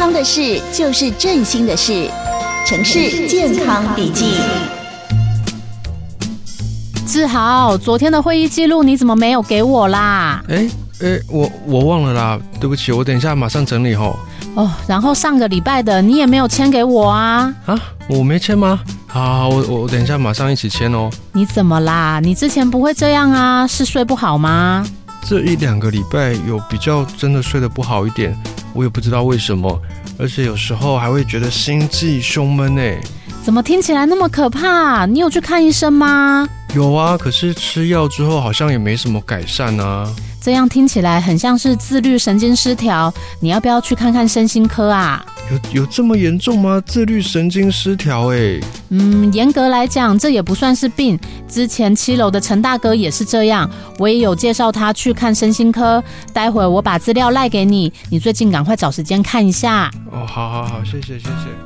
康的事就是振兴的事。城市健康笔记。 志豪，昨天的会议记录你怎么没有给我啦？ 我忘了啦，对不起，我等一下马上整理吼。 然后上个礼拜的你也没有签给我啊？ 我没签吗？好，我等一下马上一起签哦。 你怎么啦？你之前不会这样啊？是睡不好吗？ 这1-2个礼拜有比较真的睡得不好一点，我也不知道为什么，而且有时候还会觉得心悸胸闷欸。 怎么听起来那么可怕？你有去看医生吗？ 有啊，可是吃药之后好像也没什么改善啊。 这样听起来很像是自律神经失调，你要不要去看看身心科啊？ 有这么严重吗？自律神经失调欸。 严格来讲这也不算是病，之前7楼的陈大哥也是这样，我也有介绍他去看身心科，待会我把资料赖给你，你最近赶快找时间看一下。 好，谢谢。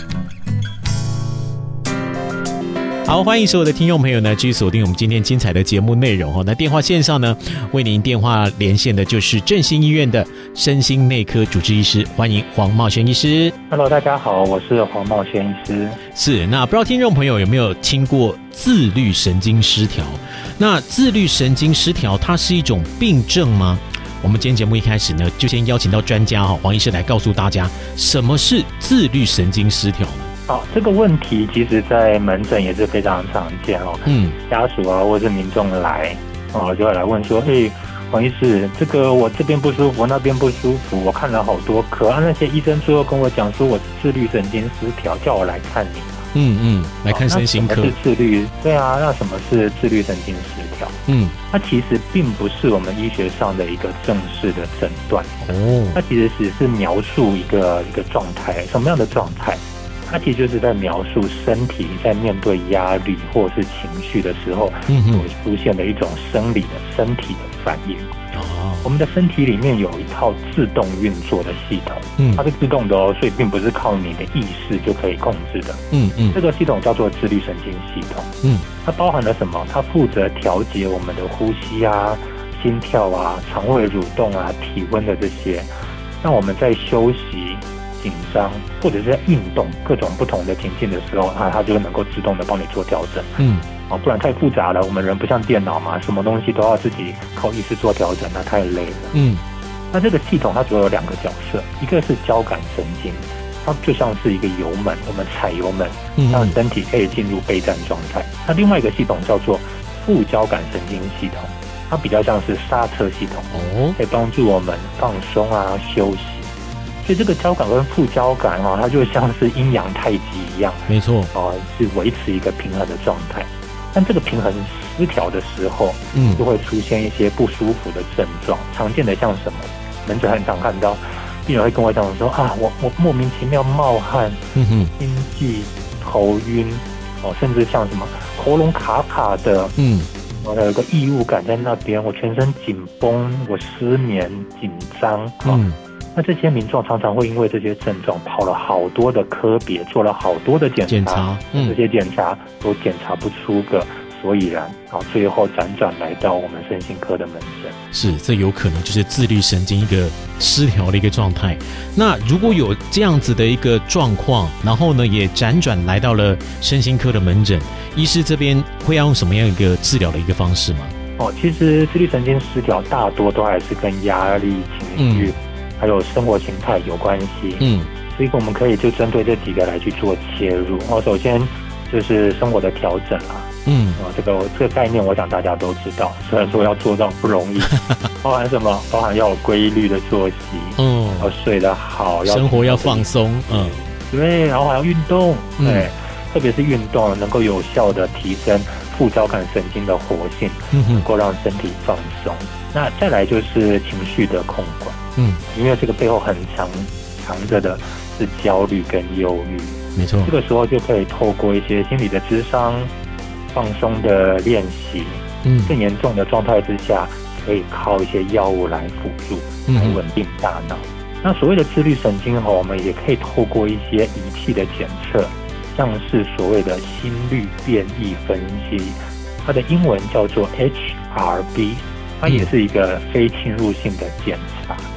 好，欢迎所有的听众朋友呢，继续锁定我们今天精彩的节目内容。那电话线上呢，为您电话连线的就是振兴医院的身心内科主治医师，欢迎黄茂轩医师。 Hello， 大家好，我是黄茂轩医师。 是，那不知道听众朋友有没有听过自律神经失调？那自律神经失调它是一种病症吗？我们今天节目一开始呢，就先邀请到专家黄医师来告诉大家什么是自律神经失调呢？ 好，这个问题其实在门诊也是非常常见哦。家属啊，或是民众来就会来问说，黄医师，这个我这边不舒服，那边不舒服，我看了好多科，那些医生最后跟我讲说我是自律神经失调，叫我来看你。 来看身心科。 那什么是自律？对啊，那什么是自律神经失调？它其实并不是我们医学上的一个正式的诊断。它其实只是描述一个状态，什么样的状态？它其实就是在描述身体在面对压力或是情绪的时候所出现的一种生理的身体的反应。我们的身体里面有一套自动运作的系统，它是自动的所以并不是靠你的意识就可以控制的。这个系统叫做自律神经系统。它包含了什么？它负责调节我们的呼吸啊、心跳啊、肠胃蠕动啊、体温的这些，让我们在休息、紧张或者是在运动各种不同的情境的时候，它就能够自动的帮你做调整。不然太复杂了，我们人不像电脑嘛，什么东西都要自己靠意识做调整，那太累了。那这个系统它主要有2个角色，一个是交感神经，它就像是一个油门，我们踩油门，让身体可以进入备战状态。那另外一个系统叫做副交感神经系统，它比较像是刹车系统，可以帮助我们放松啊、休息。所以这个交感跟副交感它就像是阴阳太极一样， 没错是维持一个平衡的状态。但这个平衡失调的时候，就会出现一些不舒服的症状。常见的像什么？门诊很常看到病人会跟我讲说我莫名其妙冒汗，心悸、头晕，甚至像什么喉咙卡卡的，我有个异物感在那边，我全身紧绷，我失眠、紧张，那这些民众常常会因为这些症状跑了好多的科别，做了好多的检查，这些检查都检查不出个所以然，最后辗转来到我们身心科的门诊。 是，这有可能就是自律神经一个失调的一个状态。那如果有这样子的一个状况，然后呢也辗转来到了身心科的门诊，医师这边会要用什么样一个治疗的一个方式吗？ 其实自律神经失调大多都还是跟压力、情绪还有生活形态有关系，所以我们可以就针对这几个来去做切入。首先就是生活的调整啦，这个概念我想大家都知道，虽然说要做到不容易，包含什么？包含要有规律的作息，要睡得好， 生活要放松， 对，然后还要运动，特别是运动能够有效的提升副交感神经的活性，能够让身体放松。那再来就是情绪的控管，因为这个背后很藏着的是焦虑跟忧郁， 没错。 这个时候就可以透过一些心理的咨商、放松的练习，更严重的状态之下，可以靠一些药物来辅助，来稳定大脑。那所谓的自律神经我们也可以透过一些仪器的检测，像是所谓的心率变异分析，它的英文叫做 HRB。它也是一个非侵入性的检查，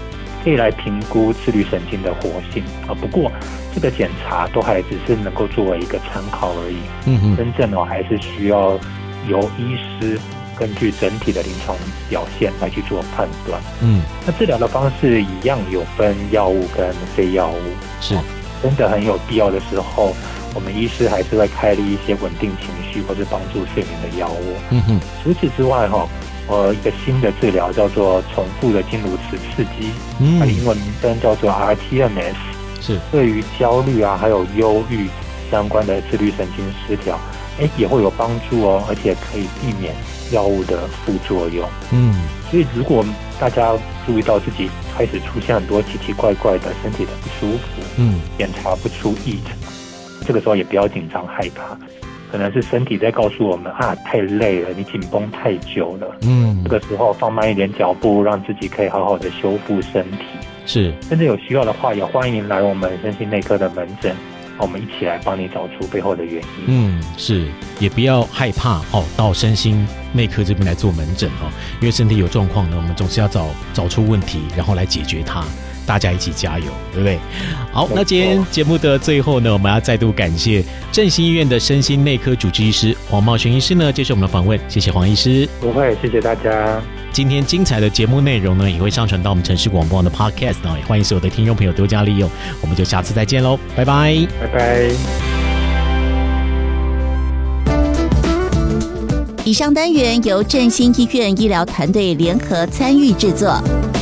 可以来评估自律神经的活性不过这个检查都还只是能够作为一个参考而已。真正还是需要由医师根据整体的临床表现来去做判断。那治疗的方式一样有分药物跟非药物， 是真的很有必要的时候，我们医师还是会开立一些稳定情绪或者帮助睡眠的药物。除此之外一个新的治疗叫做重复的经颅磁刺激，它的英文名称叫做 rTMS， 是对于焦虑还有忧郁相关的自律神经失调也会有帮助而且可以避免药物的副作用。所以如果大家注意到自己开始出现很多奇奇怪怪的身体的不舒服，检查不出异常，这个时候也不要紧张害怕，可能是身体在告诉我们太累了，你紧绷太久了。这个时候放慢一点脚步，让自己可以好好的修复身体。 是， 甚至有需要的话，也欢迎来我们身心内科的门诊，我们一起来帮你找出背后的原因。 是，也不要害怕到身心内科这边来做门诊因为身体有状况呢，我们总是要找出问题，然后来解决它。大家一起加油，对不对？好，那今天节目的最后呢，我们要再度感谢振兴医院的身心内科主治医师黄茂全医师呢接受我们的访问，谢谢黄医师。 不会，谢谢大家。 今天精彩的节目内容呢，也会上传到我们城市广播网的 Podcast 也欢迎所有的听众朋友多加利用。我们就下次再见喽，拜拜， 拜拜。 以上单元由振兴医院医疗团队联合参与制作。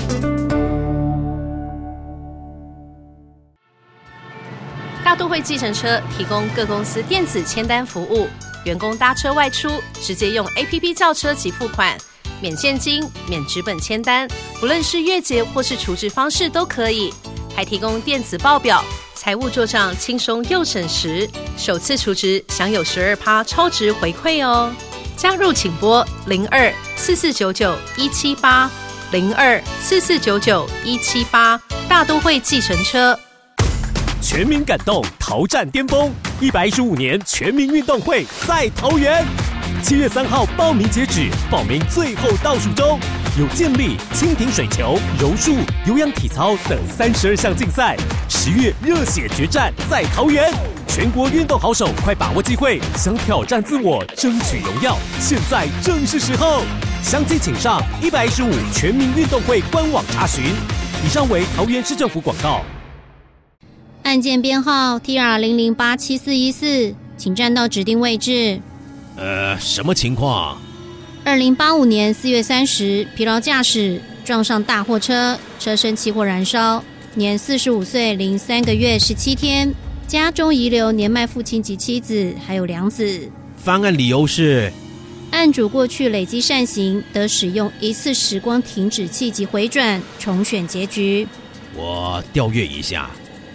大都会计程车提供各公司电子签单服务，员工搭车外出直接用 APP 叫车及付款，免现金、免纸本签单，不论是月结或是储值方式都可以，还提供电子报表，财务做账轻松又省时，首次储值享有 12% 超值回馈哦。加入请拨02-4499-178 02-4499-178，大都会计程车。 全民感动，桃战巅峰，115年全民运动会在桃园，7月3号报名截止，报名最后倒数中，有健力、蜻蜓水球、柔术、有氧体操等32项竞赛，10月热血决战在桃园，全国运动好手快把握机会，想挑战自我，争取荣耀，现在正是时候，详情请上115全民运动会官网查询。以上为桃园市政府广告。 案件编号 TR00874414，请站到指定位置。 什么情况 ？2085年4月30，疲劳驾驶撞上大货车，车身起火燃烧，年45岁零3个月17天，家中遗留年迈父亲及妻子，还有2子。 翻案理由是， 案主过去累积善行，得使用一次时光停止器及回转，重选结局。 我调阅一下。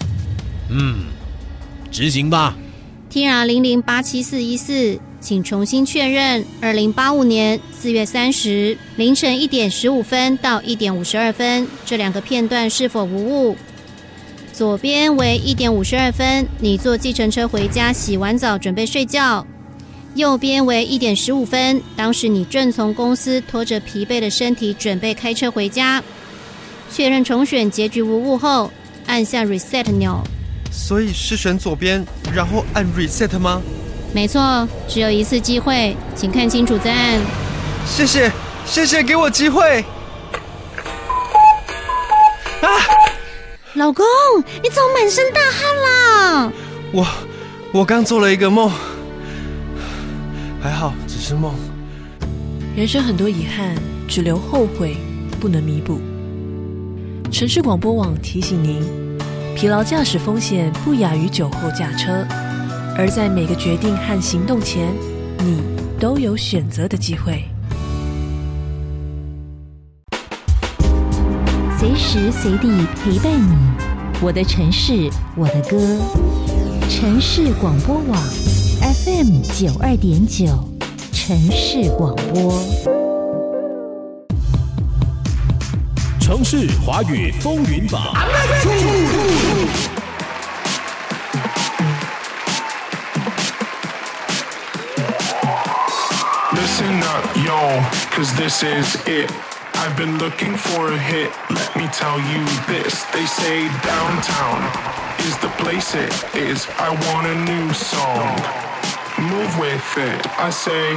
执行吧。 TR00874414，请重新确认2085年4月30凌晨1点15分到1点52分这2个片段是否无误？左边为1点52分，你坐计程车回家，洗完澡准备睡觉；右边为1点15分，当时你正从公司拖着疲惫的身体准备开车回家。确认重选结局无误后，按下 Reset 钮。 所以是选左边，然后按 Reset 吗？ 没错，只有一次机会，请看清楚再按。 谢谢，谢谢给我机会。 老公，你怎么满身大汗啦？ 我刚做了一个梦，还好只是梦。 人生很多遗憾，只留后悔，不能弥补。城市广播网提醒您，疲劳驾驶风险不亚于酒后驾车，而在每个决定和行动前，你都有选择的机会。 随时随地陪伴你，我的城市，我的歌。城市广播网 FM 92.9，城市广播。 城市华语风云榜。 Listen up, yo, cause this is it. I've been looking for a hit, let me tell you this. They say downtown is the place it is. I want a new song, move with it. I say